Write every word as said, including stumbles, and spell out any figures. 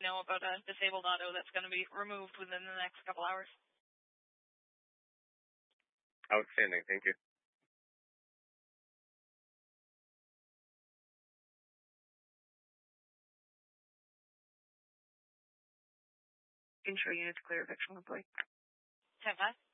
know about a disabled auto that's going to be removed within the next couple hours. Outstanding. Thank you. Ensure units clear of eviction employee. ten five.